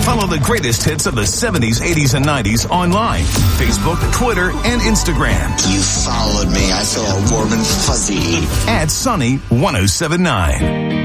Follow the greatest hits of the 70s, 80s, and 90s online. Facebook, Twitter, and Instagram. You followed me. I feel all warm and fuzzy. @Sunny1079.